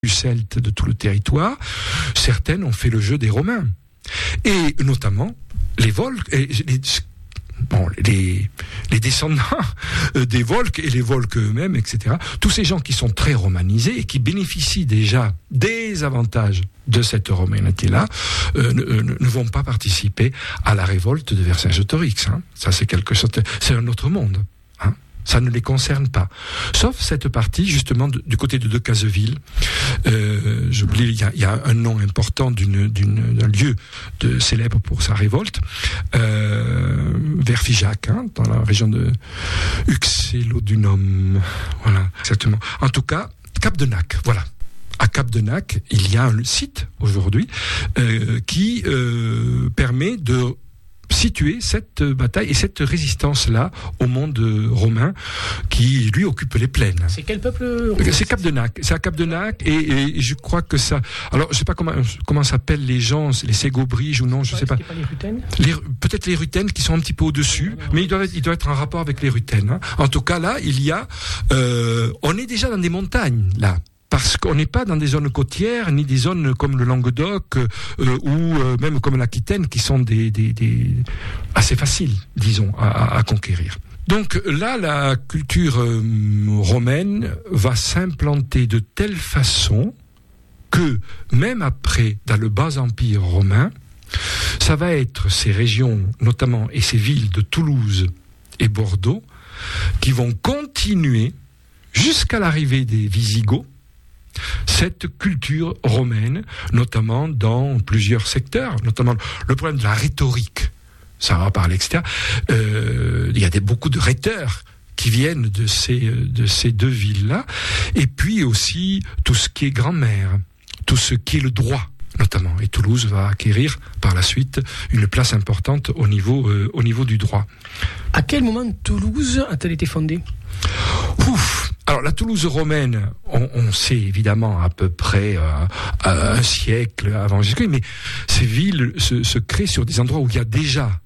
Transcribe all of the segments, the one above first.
celtes de tout le territoire, certaines ont fait le jeu des Romains. Et notamment, les Volsques, les descendants des Volsques et les Volsques eux-mêmes, etc. Tous ces gens qui sont très romanisés et qui bénéficient déjà des avantages de cette romanité-là ne vont pas participer à la révolte de Vercingétorix. Ça, c'est quelque chose, c'est un autre monde. Ça ne les concerne pas. Sauf cette partie, justement, du côté de Decazeville. J'oublie, il y a un nom important d'un lieu célèbre pour sa révolte, vers Figeac, dans la région de Uxellodunum. Voilà, exactement. En tout cas, Cap-de-Nac, voilà. À Cap-de-Nac, il y a un site, aujourd'hui, qui permet de situer cette bataille et cette résistance-là au monde romain qui, lui, occupe les plaines. C'est quel peuple? C'est Cap-de-Nac. C'est à Cap-de-Nac et je crois que ça... Alors, je ne sais pas comment s'appellent les gens, les Ségobriges ou non, je ne sais pas. Pas les Rutaines peut-être les Rutaines qui sont un petit peu au-dessus, mais il doit être en rapport avec les Rutaines. En tout cas, là, il y a... on est déjà dans des montagnes, là. Parce qu'on n'est pas dans des zones côtières, ni des zones comme le Languedoc, ou même comme l'Aquitaine, qui sont des assez faciles, disons, à conquérir. Donc là, la culture romaine va s'implanter de telle façon que, même après, dans le bas empire romain, ça va être ces régions, notamment, et ces villes de Toulouse et Bordeaux, qui vont continuer jusqu'à l'arrivée des Visigoths, cette culture romaine, notamment dans plusieurs secteurs, notamment le problème de la rhétorique, ça va par l'extérieur. Il y a beaucoup de rhéteurs qui viennent de ces deux villes-là, et puis aussi tout ce qui est grammaire, tout ce qui est le droit, notamment. Et Toulouse va acquérir par la suite une place importante au niveau du droit. À quel moment Toulouse a-t-elle été fondée ? Alors la Toulouse romaine, on sait évidemment à peu près un siècle avant Jésus-Christ, mais ces villes se créent sur des endroits où il y a déjà,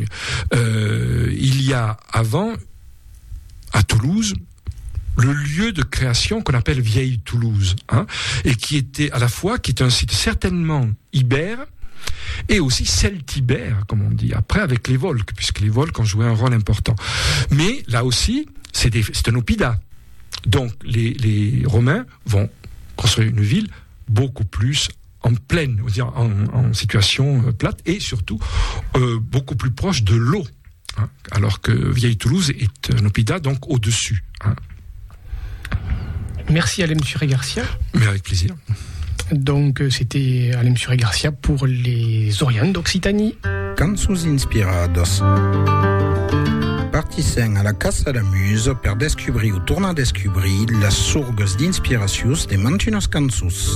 il y a avant, à Toulouse, le lieu de création qu'on appelle Vieille Toulouse, et qui était à la fois, qui est un site certainement ibère, et aussi celtibère, comme on dit, après avec les Volsques, puisque les Volsques ont joué un rôle important. Mais là aussi, c'est un oppida. Donc les Romains vont construire une ville beaucoup plus en plaine, on va dire en situation plate, et surtout beaucoup plus proche de l'eau, alors que Vieille Toulouse est un oppida, donc au-dessus. Merci Alain Suré-Garcia. Mais avec plaisir. Donc c'était Alain Suré-Garcia pour les Orientes d'Occitanie. Cançons inspirados. Partissem a la Casa da Muse per descubrir ou tornar a descobrir les sources d'inspiració de mantinos cançons.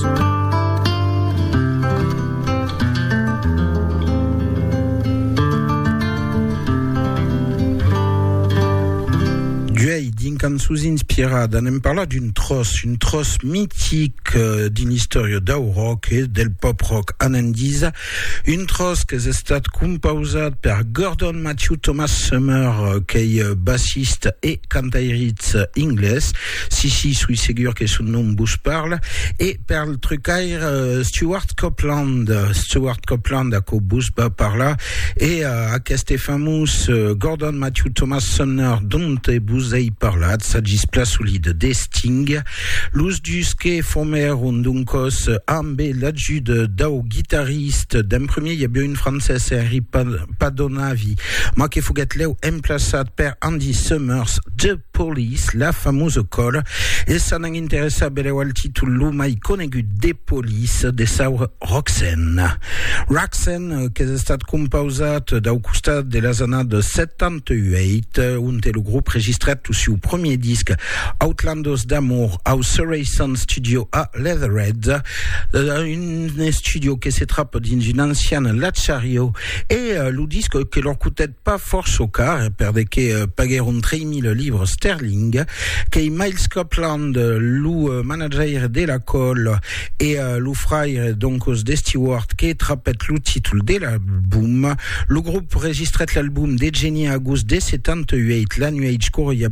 D'une cançons inspirada, anem parlar une trosse mythique d'une histoire del rock et del pop rock anandisa, une trosse que è stata composata per Gordon Matthew Thomas Summer, qui est bassiste et cantairice inglese, si suis sûr que son nom vous parle, et per le trucaire Stuart Copeland a co vous parla, et aquest famous Gordon Matthew Thomas Sumner dont vous avez parlat, s'agis place solide de Sting, l'us dusque former un duncos amb l'adjude d'au guitariste d'un premier, il y a bien une française Henry Padonavi, ma que fugat leu emplaçat per Andy Summers de Police, la fameuse colle, et ça n'en interessa beleu al títol l'humai conegut de Police de saur Roxanne, que és estat composat d'au costat de les années de 78, on té le groupe registrat aussi au premier disque Outlandos d'Amour au Surrey Sound Studio à Leatherhead, un studio qui s'attrape dans une ancienne Lachario, et le disque que leur coûtait pas fort au car, perdait que pagaron 3000 livres sterling, que Miles Copeland, le manager de la colle, et le frère donc de Stewart, qui trappait le titre de l'album. Le groupe registrait l'album de Jenny Agus de 78, la nuit court, il y a bio pas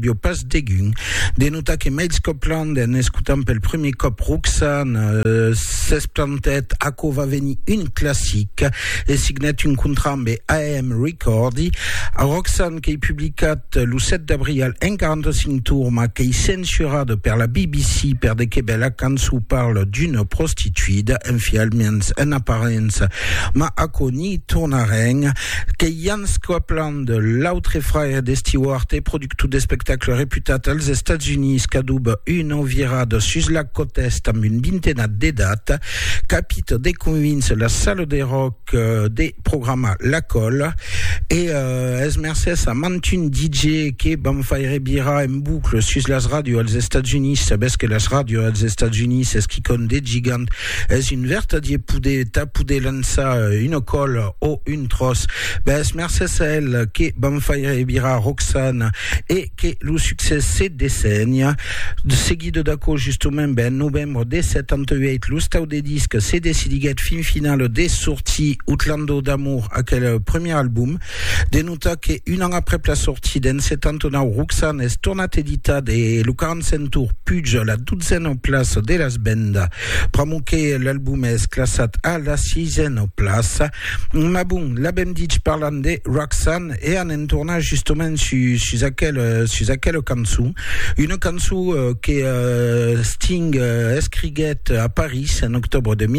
degun. Denota que Miles Copeland en escutant pel premier cop Roxane s'esplantet ako va venir une classique et signet un contrat amb AM Recordi. Roxane qui est publicat le 7 d'avril en 45 tours ma qui est censurat per la BBC per de que la cançó parle d'une prostituée en fialmens en apparence ma ako ni tornaren que Jans Copeland l'autre frère de Stewart et producteur de spectacles réputat als États-Unis cadub une envirade sus la côte est amb une vingtaine d'edat capite de convince la salle de rock des programmes La Colle et es mercès a mantun DJ que bam faire bira en boucle sus las radio als États-Unis sabes que las radio als États-Unis es qui con des gigantes es une vertadier poude lança une colle ou une trosse es mercès a elle que bam faire bira Roxane et que le succès se dessenya de seguido d'aco justement en novembre de 78 l'ustau des disques se décidiguet fin finale des sorties Outlando d'amour à quel premier album denota que un an après la sortie d'en 79 Roxane est tornat editat et le 45 tours puge la douzaine place de las benda pramuque l'album est classat à la 6e place ma bon la benditch parlant de Roxane et en tournage justement sur aquelle cançon une cançon que Sting escriguet à Paris en octobre de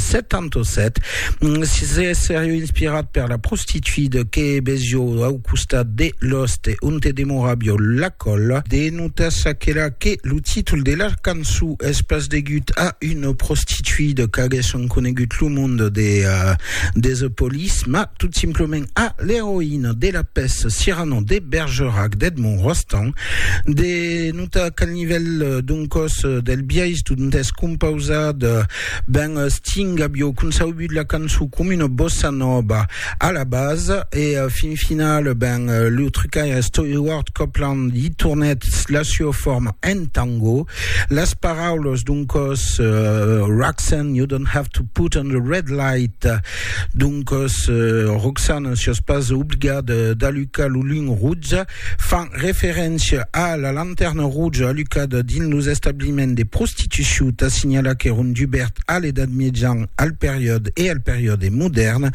1977 c'est sérieux inspiré par la prostituée que Bezio au costat de Lost un te demorabio La Colle de notas aquella que le titre de la cançon es pas degut à une prostituée de qu'haguesson conegut le monde des The Police ma tout simplement à l'héroïne de la peste Cyrano de Bergerac d'Edmond Rostand de nota qu'al nivell d'un cos del biais d'un test composat ben Sting abio consaubut la cançon com une bossa nova à la base et fin final ben le trucaire Stewart Copeland y tournet la forme en tango las paraules d'un cos Roxane you don't have to put on the red light d'un cos Roxane si es pas obligat d'allucar le lune rouge fan référence à la lanterne rouge allucat dins los establiments de prostitution a signalat qu'erun dubert à l'edat mitjan al période moderne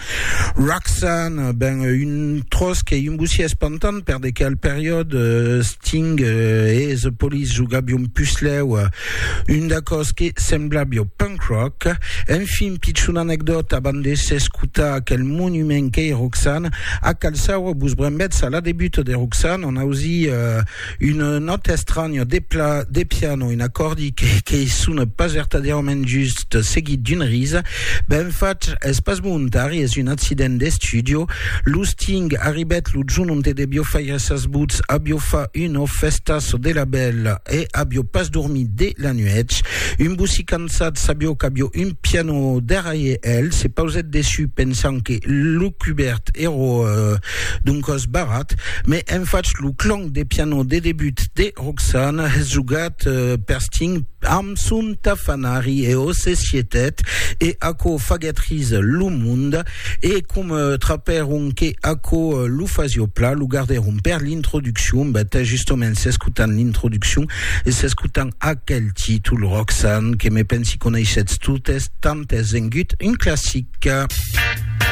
Roxane ben une tros que un boussi espantant per de quelle période Sting et The Police jugabion pusleu une d'acos que semblabio punk rock enfin pitchun anecdote abans de s'escutar quel monument qu'est Roxane a calçau bus brembets à la début de Roxane on a aussi une note estranya des pianos une accordi que sonne pas vertaderament juste seguit d'une rise ben fat espas montari es un accident de studio Sting arribet lo giun on te debio faire sas boots abio fa une festas de la belle et abio pas dormi de la nuit un boussi cansat sabio qu'abio un piano derrière elle c'est pauset dessus pensant que lo cubert ero d'un cos barat mais en fait lo clang des pianos de début de Roxane es jugat per Sting am son tafanari et o societet et ako fagatrise lo monde et comme traperon que ako lo fazio pla lo garderon per l'introduction t'es justement s'escutant l'introduction et s'escutant à quel titre Roxane que me pensi connaissez toutes tantes engut une classique.